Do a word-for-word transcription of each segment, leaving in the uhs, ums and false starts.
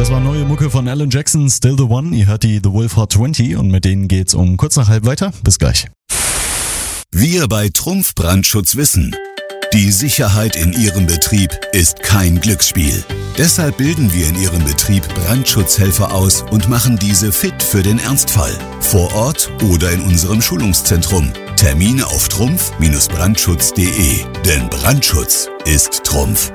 Das war neue Mucke von Alan Jackson, Still the One. Ihr hört die The Wolf Hot zwanzig und mit denen geht's um kurz nach halb weiter. Bis gleich. Wir bei Trumpf Brandschutz wissen, die Sicherheit in Ihrem Betrieb ist kein Glücksspiel. Deshalb bilden wir in Ihrem Betrieb Brandschutzhelfer aus und machen diese fit für den Ernstfall. Vor Ort oder in unserem Schulungszentrum. Termine auf trumpf Brandschutz punkt de. Denn Brandschutz ist Trumpf.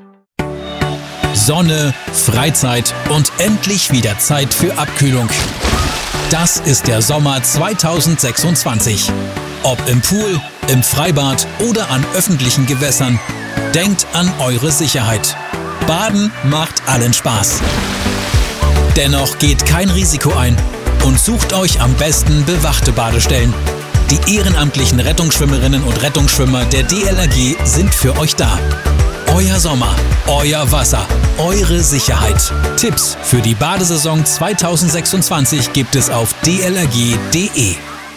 Sonne, Freizeit und endlich wieder Zeit für Abkühlung. Das ist der Sommer zweitausendsechsundzwanzig. Ob im Pool, im Freibad oder an öffentlichen Gewässern, denkt an eure Sicherheit. Baden macht allen Spaß. Dennoch geht kein Risiko ein und sucht euch am besten bewachte Badestellen. Die ehrenamtlichen Rettungsschwimmerinnen und Rettungsschwimmer der D L R G sind für euch da. Euer Sommer, euer Wasser, eure Sicherheit. Tipps für die Badesaison zweitausendsechsundzwanzig gibt es auf d l r g punkt de.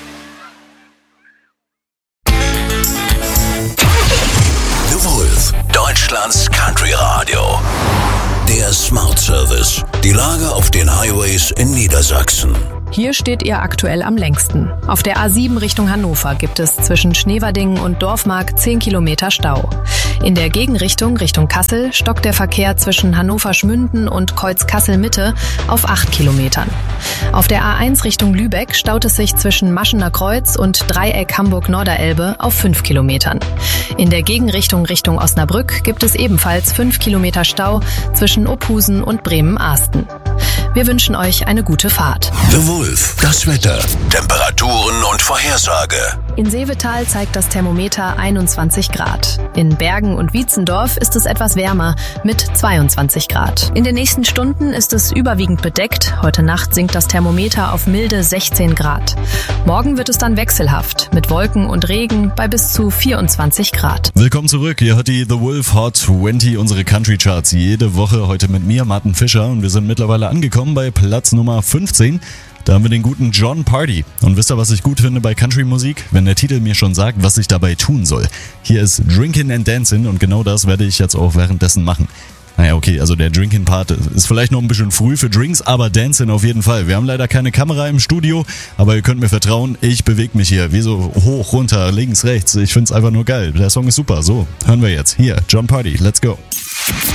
The Wolf, Deutschlands Country Radio. Der Smart Service. Die Lage auf den Highways in Niedersachsen. Hier steht ihr aktuell am längsten. Auf der A sieben Richtung Hannover gibt es zwischen Schneverdingen und Dorfmark zehn Kilometer Stau. In der Gegenrichtung Richtung Kassel stockt der Verkehr zwischen Hannover-Schmünden und Kreuz-Kassel-Mitte auf acht Kilometern. Auf der A eins Richtung Lübeck staut es sich zwischen Maschener Kreuz und Dreieck Hamburg-Norderelbe auf fünf Kilometern. In der Gegenrichtung Richtung Osnabrück gibt es ebenfalls fünf Kilometer Stau zwischen Ophusen und Bremen-Ahsten. Wir wünschen euch eine gute Fahrt. The Wolf, das Wetter, Temperaturen und Vorhersage. In Seevetal zeigt das Thermometer einundzwanzig Grad. In Bergen und Wietzendorf ist es etwas wärmer mit zweiundzwanzig Grad. In den nächsten Stunden ist es überwiegend bedeckt. Heute Nacht sinkt das Thermometer auf milde sechzehn Grad. Morgen wird es dann wechselhaft mit Wolken und Regen bei bis zu vierundzwanzig Grad. Willkommen zurück. Ihr hört die The Wolf Hot zwanzig, unsere Country Charts. Jede Woche heute mit mir, Martin Fischer. Und wir sind mittlerweile angekommen bei Platz Nummer fünfzehn. Da haben wir den guten Jon Pardi. Und wisst ihr, was ich gut finde bei Country-Musik? Wenn der Titel mir schon sagt, was ich dabei tun soll. Hier ist Drinkin' and Dancin' und genau das werde ich jetzt auch währenddessen machen. Naja, okay, also der Drinkin'-Part ist vielleicht noch ein bisschen früh für Drinks, aber Dancin' auf jeden Fall. Wir haben leider keine Kamera im Studio, aber ihr könnt mir vertrauen, ich bewege mich hier wie so hoch, runter, links, rechts. Ich find's einfach nur geil. Der Song ist super. So, hören wir jetzt. Hier, Jon Pardi, let's go.